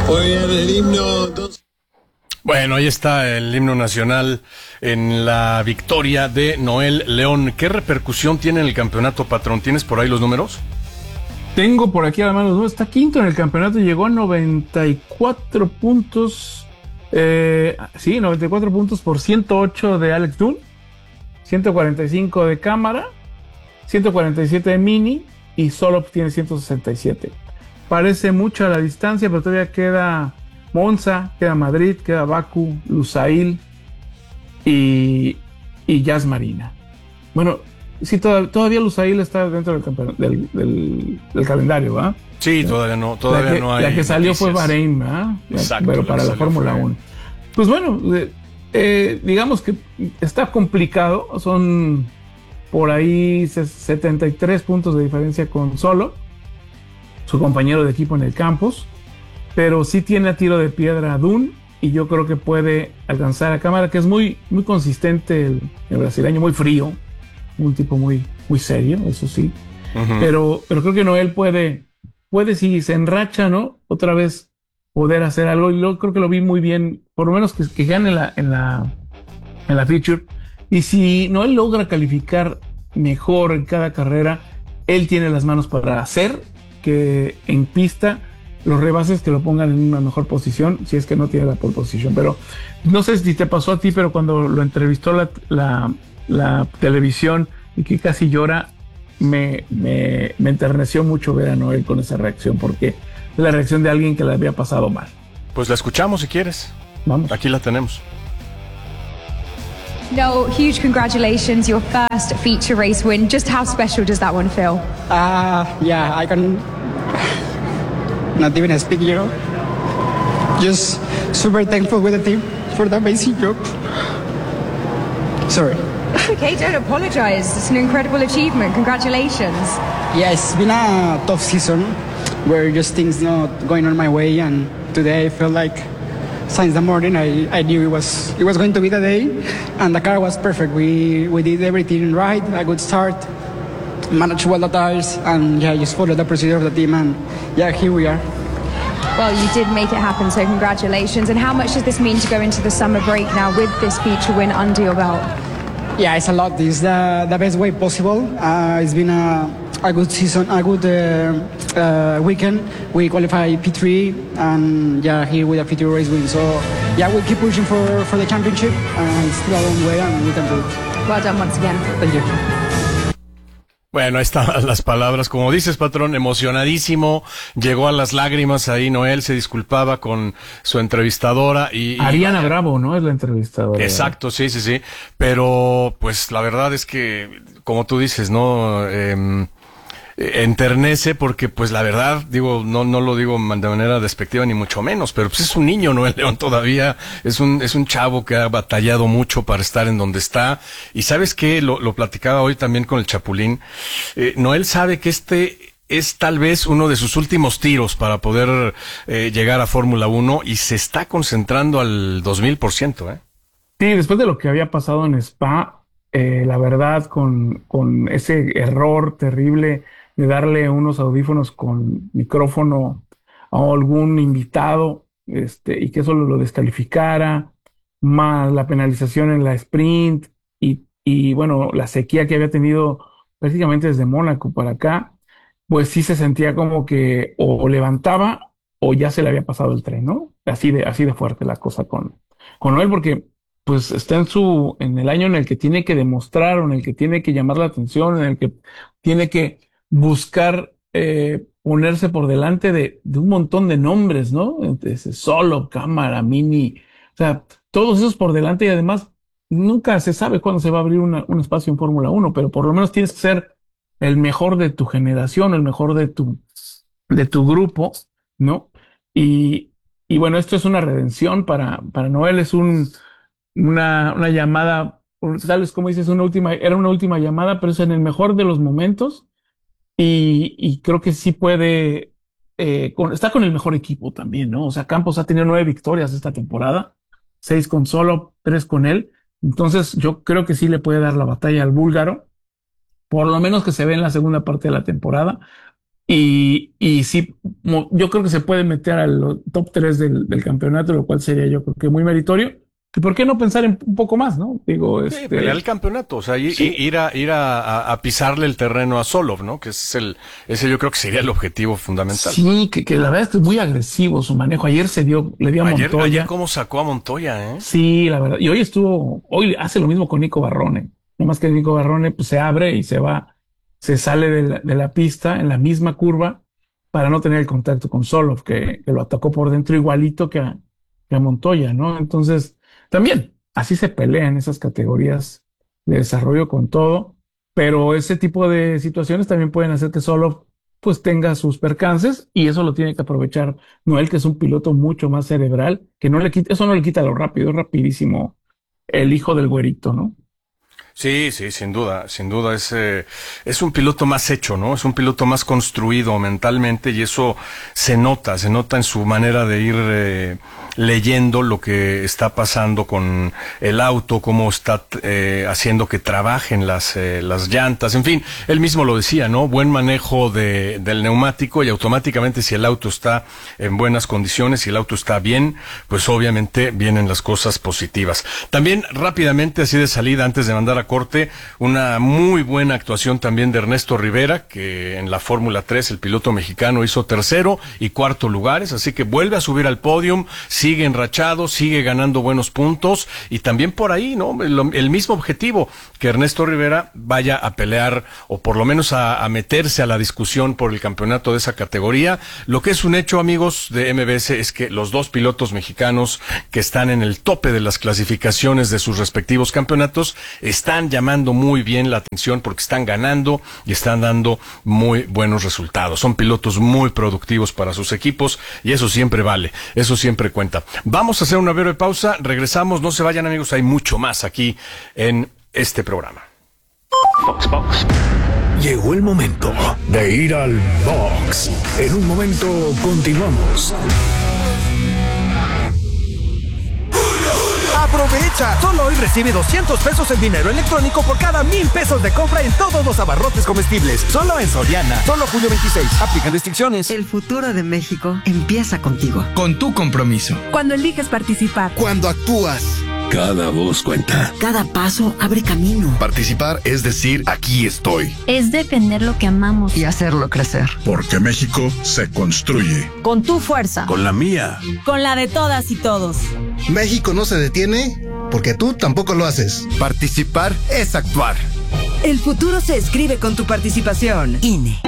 Oigan, el himno. Bueno, ahí está el himno nacional en la victoria de Noel León. ¿Qué repercusión tiene en el campeonato, patrón? ¿Tienes por ahí los números? Tengo por aquí a la mano los números. Está quinto en el campeonato, llegó a 94 puntos. 94 puntos por 108 de Alex Dunn, 145 de Cámara, 147 de Mini y solo tiene 167. Parece mucha la distancia, pero todavía queda Monza, queda Madrid, queda Bakú, Lusail y Jazz Marina. Bueno, sí, todavía Lusail está dentro del campeonato, del calendario, ¿verdad? Sí, todavía no hay. La que salió noticias. fue Bahrein, ¿verdad? Exacto, pero para la Fórmula 1. Pues bueno, digamos que está complicado. Son por ahí 73 puntos de diferencia con Solo, su compañero de equipo en el campus. Pero sí tiene a tiro de piedra a Dunn y yo creo que puede alcanzar a Cámara, que es muy, muy consistente el brasileño, muy frío, un tipo muy, muy serio, eso sí. Uh-huh. Pero creo que Noel puede si se enracha, ¿no? Otra vez poder hacer algo. Y yo creo que lo vi muy bien, por lo menos que gane en la feature. Y si Noel logra calificar mejor en cada carrera, él tiene las manos para hacer que en pista los rebases que lo pongan en una mejor posición, si es que no tiene la pole position. Pero no sé si te pasó a ti, pero cuando lo entrevistó la televisión y que casi llora, me enterneció mucho ver a Noel con esa reacción, porque es la reacción de alguien que la había pasado mal. Pues la escuchamos si quieres. Vamos. Aquí la tenemos. No, huge congratulations, your first feature race win. Just how special does that one feel? Yeah, I can not even speak, you know. Just super thankful with the team for the amazing job. Sorry. It's okay, don't apologize. It's an incredible achievement. Congratulations. Yeah, it's been a tough season where just things not going on my way, and today I felt like since the morning I knew it was going to be the day, and the car was perfect. We did everything right, a good start, managed well the tires, and yeah, just followed the procedure of the team, and yeah, here we are. Well, you did make it happen, so congratulations. And how much does this mean to go into the summer break now with this feature win under your belt? Yeah, it's a lot. It's the best way possible. It's been a good season, a good weekend. We qualified P3, and yeah, here with a P3 race win. So yeah, we'll keep pushing for the championship, and it's still a long way, and we can do it. Well done once again. Thank you. Bueno, ahí están las palabras. Como dices, patrón, emocionadísimo. Llegó a las lágrimas ahí. Noel se disculpaba con su entrevistadora Ariana Bravo, ¿no? Es la entrevistadora. Exacto, sí. Pero, pues, la verdad es que, como tú dices, ¿no? Enternece porque, pues, la verdad, digo, no lo digo de manera despectiva ni mucho menos, pero pues es un niño, Noel León todavía, es un chavo que ha batallado mucho para estar en donde está. Y ¿sabes qué? Lo platicaba hoy también con el Chapulín. Noel sabe que este es tal vez uno de sus últimos tiros para poder llegar a Fórmula 1 y se está concentrando al 2000%, ¿eh? Sí, después de lo que había pasado en Spa, la verdad, con ese error terrible de darle unos audífonos con micrófono a algún invitado, y que eso lo descalificara, más la penalización en la sprint y bueno, la sequía que había tenido prácticamente desde Mónaco para acá, pues sí se sentía como que o levantaba o ya se le había pasado el tren, ¿no? Así de fuerte la cosa con Noel, porque pues está en el año en el que tiene que demostrar, o en el que tiene que llamar la atención, en el que tiene que buscar ponerse por delante de un montón de nombres, ¿no? Solo, Cámara, Mini, o sea, todos esos por delante, y además nunca se sabe cuándo se va a abrir un espacio en Fórmula 1, pero por lo menos tienes que ser el mejor de tu generación, el mejor de tu grupo, ¿no? Y bueno, esto es una redención para Noel, es una llamada, tal vez como dices, era una última llamada, pero es en el mejor de los momentos. Y creo que sí puede, está con el mejor equipo también, ¿no? O sea, Campos ha tenido 9 victorias esta temporada, 6 con Solo, 3 con él. Entonces yo creo que sí le puede dar la batalla al búlgaro, por lo menos que se ve en la segunda parte de la temporada. Y sí, yo creo que se puede meter al top 3 del campeonato, lo cual sería yo creo que muy meritorio. ¿Y por qué no pensar en un poco más, no? Digo, Sí, pelear el campeonato, o sea, sí, ir a pisarle el terreno a Solov, ¿no? Que ese yo creo que sería el objetivo fundamental. Sí, que la verdad es que es muy agresivo su manejo. Ayer le dio a Montoya. Ayer cómo sacó a Montoya, ¿eh? Sí, la verdad. Y hoy hace lo mismo con Nico Barrone. Nomás que Nico Barrone pues, se abre y se sale de la pista en la misma curva para no tener el contacto con Solov, que lo atacó por dentro igualito que a Montoya, ¿no? Entonces, también, así se pelean esas categorías de desarrollo con todo, pero ese tipo de situaciones también pueden hacer que Solov pues tenga sus percances y eso lo tiene que aprovechar Noel, que es un piloto mucho más cerebral, que eso no le quita lo rápido, es rapidísimo el hijo del güerito, ¿no? Sí, sin duda es un piloto más hecho, ¿no? Es un piloto más construido mentalmente y eso se nota en su manera de ir leyendo lo que está pasando con el auto, cómo está haciendo que trabajen las llantas, en fin, él mismo lo decía, ¿no? Buen manejo del neumático y automáticamente si el auto está en buenas condiciones, si el auto está bien, pues obviamente vienen las cosas positivas. También rápidamente, así de salida, antes de mandar a corte, una muy buena actuación también de Ernesto Rivera, que en la Fórmula 3 el piloto mexicano hizo tercero y cuarto lugares, así que vuelve a subir al podium, sigue enrachado, sigue ganando buenos puntos y también por ahí, ¿no? El mismo objetivo, que Ernesto Rivera vaya a pelear o por lo menos a meterse a la discusión por el campeonato de esa categoría. Lo que es un hecho, amigos de MBS, es que los dos pilotos mexicanos que están en el tope de las clasificaciones de sus respectivos campeonatos están llamando muy bien la atención porque están ganando y están dando muy buenos resultados. Son pilotos muy productivos para sus equipos y eso siempre vale, eso siempre cuenta. Vamos a hacer una breve pausa, regresamos, no se vayan amigos, hay mucho más aquí en este programa. Box. Llegó el momento de ir al box. En un momento continuamos. ¡Aprovecha! Solo hoy recibe 200 pesos en dinero electrónico por cada 1,000 pesos de compra en todos los abarrotes comestibles. Solo en Soriana. Solo julio 26. Aplican restricciones. El futuro de México empieza contigo. Con tu compromiso. Cuando eliges participar. Cuando actúas. Cada voz cuenta. Cada paso abre camino. Participar es decir, aquí estoy. Es defender lo que amamos. Y hacerlo crecer. Porque México se construye. Con tu fuerza. Con la mía. Con la de todas y todos. México no se detiene porque tú tampoco lo haces. Participar es actuar. El futuro se escribe con tu participación. INE.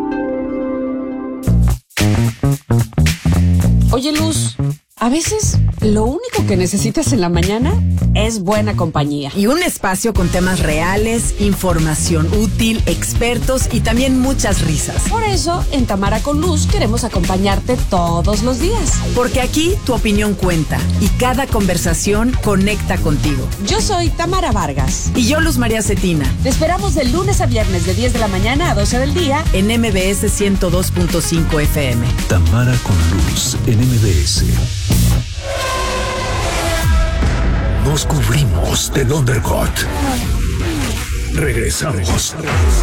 Oye, Luz, a veces lo único que necesitas en la mañana es buena compañía. Y un espacio con temas reales, información útil, expertos y también muchas risas. Por eso, en Tamara con Luz queremos acompañarte todos los días. Porque aquí tu opinión cuenta y cada conversación conecta contigo. Yo soy Tamara Vargas. Y yo, Luz María Cetina. Te esperamos de lunes a viernes de 10 de la mañana a 12 del día en MBS 102.5 FM. Tamara con Luz en MBS. Nos cubrimos del undercut. Regresamos.